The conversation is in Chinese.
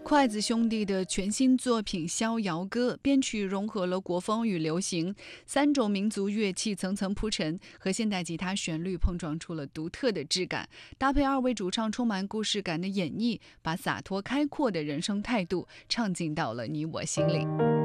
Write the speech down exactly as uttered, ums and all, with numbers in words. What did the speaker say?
筷子兄弟的全新作品《逍遥歌》，编曲融合了国风与流行三种民族乐器，层层铺陈，和现代吉他旋律碰撞出了独特的质感。搭配二位主唱充满故事感的演绎，把洒脱开阔的人生态度唱进到了你我心里。